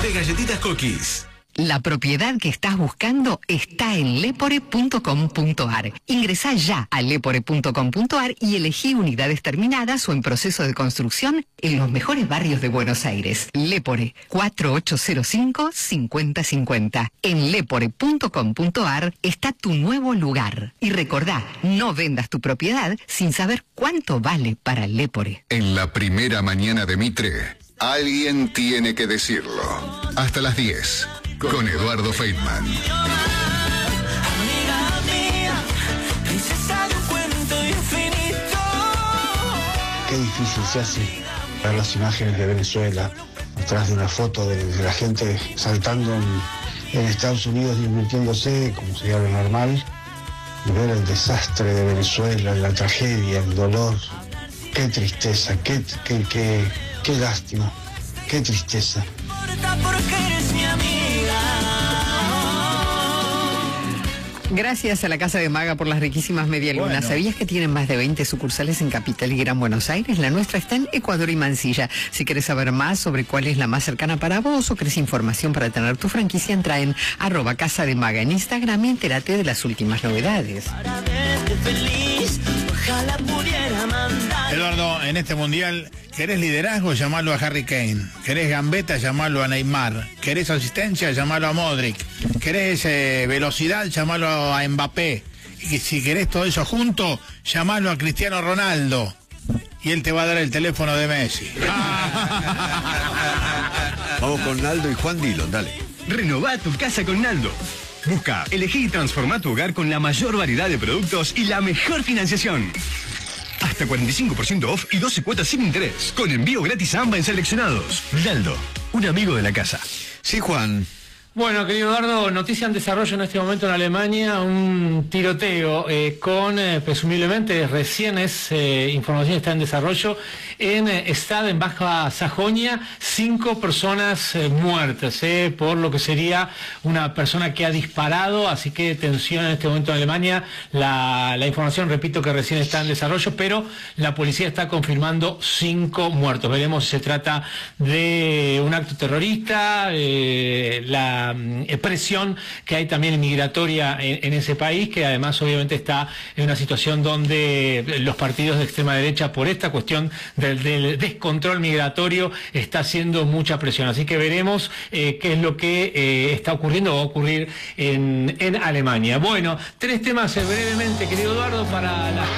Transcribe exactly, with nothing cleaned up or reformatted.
de galletitas Cookies. La propiedad que estás buscando está en lepore punto com punto ar. Ingresá ya a lepore punto com punto ar y elegí unidades terminadas o en proceso de construcción en los mejores barrios de Buenos Aires. Lepore, cuatro ocho cero cinco, cinco cero cinco cero. En lepore punto com punto ar está tu nuevo lugar. Y recordá, no vendas tu propiedad sin saber cuánto vale para Lepore. En la primera mañana de Mitre, alguien tiene que decirlo. Hasta las diez. Con Eduardo Feitman. Qué difícil se hace ver las imágenes de Venezuela atrás de una foto de, de la gente saltando en, en Estados Unidos, divirtiéndose como sería lo normal, y ver el desastre de Venezuela, la tragedia, el dolor. Qué tristeza, qué, qué, qué, qué lástima, qué tristeza. Gracias a la Casa de Maga por las riquísimas medialunas. Bueno. ¿Sabías que tienen más de veinte sucursales en Capital y Gran Buenos Aires? La nuestra está en Ecuador y Mansilla. Si quieres saber más sobre cuál es la más cercana para vos o querés información para tener tu franquicia, entra en arroba Casa de Maga en Instagram y entérate de las últimas novedades. Eduardo, en este mundial, ¿querés liderazgo? Llamalo a Harry Kane. ¿Querés gambeta? Llamalo a Neymar. ¿Querés asistencia? Llamalo a Modric. ¿Querés eh, velocidad? Llamalo a Mbappé. Y si querés todo eso junto, llamalo a Cristiano Ronaldo. Y él te va a dar el teléfono de Messi. Vamos con Naldo y Juan Dillon, dale. Renová tu casa con Naldo. Busca, elegí y transformá tu hogar con la mayor variedad de productos y la mejor financiación. Hasta cuarenta y cinco por ciento off y doce cuotas sin interés. Con envío gratis a ambas en seleccionados. Naldo, un amigo de la casa. Sí, Juan. Bueno, querido Eduardo, noticia en desarrollo en este momento en Alemania, un tiroteo eh, con, eh, presumiblemente, recién es, eh, información está en desarrollo, en eh, Stade, en Baja Sajonia, cinco personas eh, muertas, eh, por lo que sería una persona que ha disparado, así que tensión en este momento en Alemania, la, la información, repito, que recién está en desarrollo, pero la policía está confirmando cinco muertos. Veremos si se trata de un acto terrorista, eh, la presión que hay también migratoria en, en ese país, que además obviamente está en una situación donde los partidos de extrema derecha, por esta cuestión del, del descontrol migratorio, está haciendo mucha presión. Así que veremos eh, qué es lo que eh, está ocurriendo o va a ocurrir en, en Alemania. Bueno, tres temas eh, brevemente, querido Eduardo, para la